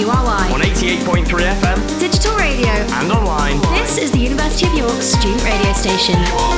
URY. On 88.3 FM. Digital radio. And online. This is the University of York student radio station.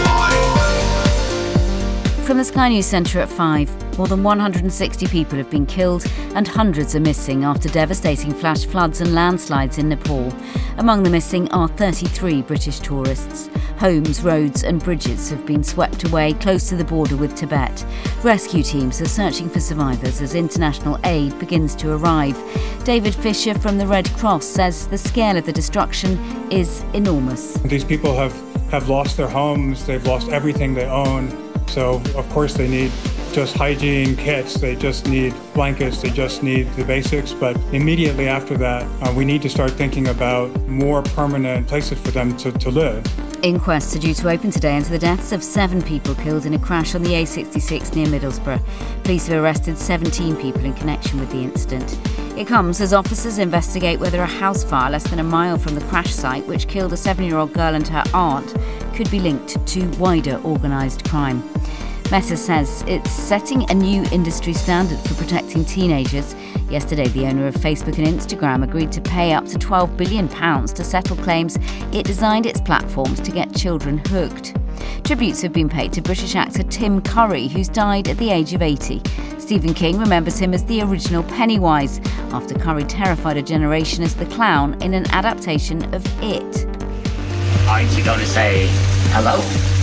From the Sky News Centre at 5, more than 160 people have been killed and hundreds are missing after devastating flash floods and landslides in Nepal. Among the missing are 33 British tourists. Homes, roads and bridges have been swept away close to the border with Tibet. Rescue teams are searching for survivors as international aid begins to arrive. David Fisher from the Red Cross says the scale of the destruction is enormous. These people have lost their homes, they've lost everything they own. So, of course, they need just hygiene kits, they just need blankets, they just need the basics. But immediately after that, we need to start thinking about more permanent places for them to live. Inquests are due to open today into the deaths of 7 people killed in a crash on the A66 near Middlesbrough. Police have arrested 17 people in connection with the incident. It comes as officers investigate whether a house fire less than a mile from the crash site, which killed a 7-year-old girl and her aunt, could be linked to wider organised crime. Meta says it's setting a new industry standard for protecting teenagers. Yesterday, the owner of Facebook and Instagram agreed to pay up to £12 billion to settle claims it designed its platforms to get children hooked. Tributes have been paid to British actor Tim Curry, who's died at the age of 80. Stephen King remembers him as the original Pennywise, after Curry terrified a generation as the clown in an adaptation of It. Aren't you going to say hello?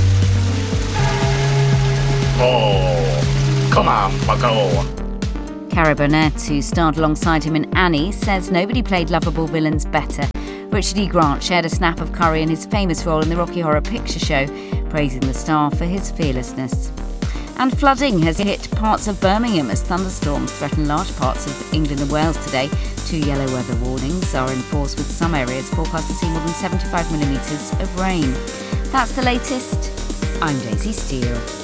Oh, come on, Bucko. Cara Burnett, who starred alongside him in Annie, says nobody played lovable villains better. Richard E. Grant shared a snap of Curry in his famous role in the Rocky Horror Picture Show, praising the star for his fearlessness. And flooding has hit parts of Birmingham as thunderstorms threaten large parts of England and Wales today. 2 yellow weather warnings are in force, with some areas forecast to see more than 75 millimetres of rain. That's the latest. I'm Daisy Steele.